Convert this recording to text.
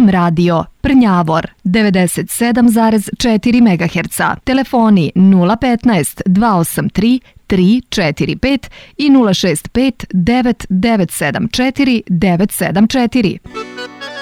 FM radio Prnjavor 97,4 MHz. Telefoni 015 283 345 i 065 9974 974.